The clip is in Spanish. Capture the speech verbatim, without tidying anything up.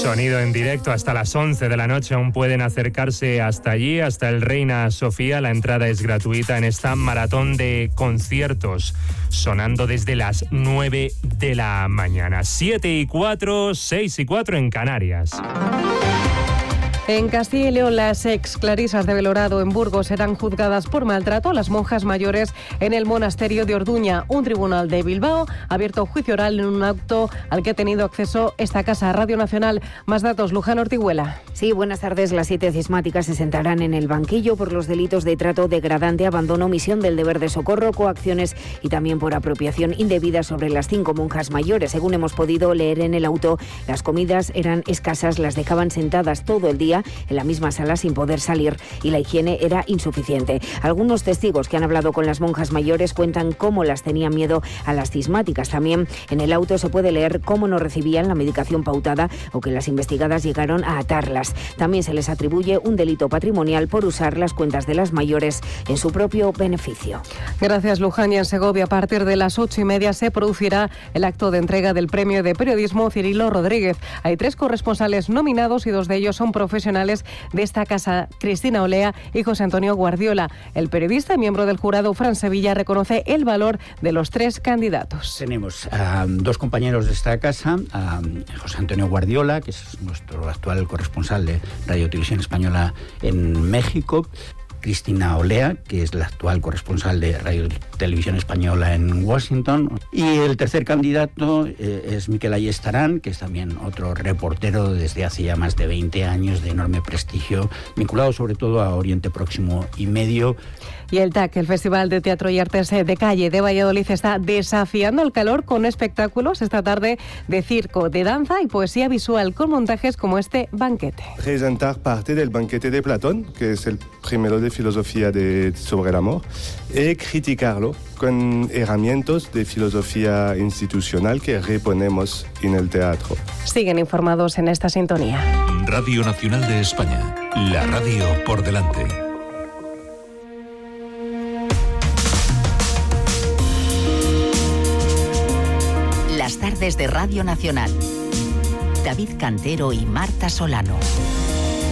Sonido en directo hasta las once de la noche. Aún pueden acercarse hasta allí, hasta el Reina Sofía. La entrada es gratuita en esta maratón de conciertos, sonando desde las nueve de la mañana. siete y cuatro, seis y cuatro en Canarias. En Castilla y León, las ex clarisas de Belorado en Burgos serán juzgadas por maltrato a las monjas mayores en el monasterio de Orduña. Un tribunal de Bilbao ha abierto juicio oral en un acto al que ha tenido acceso esta casa. Radio Nacional. Más datos, Luján Ortiguela. Sí, buenas tardes. Las siete cismáticas se sentarán en el banquillo por los delitos de trato degradante, abandono, omisión del deber de socorro, coacciones y también por apropiación indebida sobre las cinco monjas mayores. Según hemos podido leer en el auto, las comidas eran escasas, las dejaban sentadas todo el día en la misma sala sin poder salir y la higiene era insuficiente. Algunos testigos que han hablado con las monjas mayores cuentan cómo las tenían miedo a las cismáticas. También en el auto se puede leer cómo no recibían la medicación pautada o que las investigadas llegaron a atarlas. También se les atribuye un delito patrimonial por usar las cuentas de las mayores en su propio beneficio. Gracias, Luján. Y en Segovia, a partir de las ocho y media se producirá el acto de entrega del Premio de Periodismo Cirilo Rodríguez. Hay tres corresponsales nominados y dos de ellos son profesionales de esta casa, Cristina Olea y José Antonio Guardiola. El periodista y miembro del jurado, Fran Sevilla, reconoce el valor de los tres candidatos. Tenemos a dos compañeros de esta casa, a José Antonio Guardiola, que es nuestro actual corresponsal de Radio Televisión Española en México, Cristina Olea, que es la actual corresponsal de Radio Televisión Española en Washington. Y el tercer candidato eh, es Miquel Ayestarán, que es también otro reportero desde hace ya más de veinte años, de enorme prestigio, vinculado sobre todo a Oriente Próximo y Medio. Y el T A C, el Festival de Teatro y Artes de Calle de Valladolid, está desafiando el calor con espectáculos esta tarde de circo, de danza y poesía visual, con montajes como este banquete. Presentar parte del banquete de Platón, que es el primero de filosofía de, sobre el amor, y criticarlo con herramientas de filosofía institucional que reponemos en el teatro. Siguen informados en esta sintonía. Radio Nacional de España, la radio por delante. Las tardes de Radio Nacional. David Cantero y Marta Solano.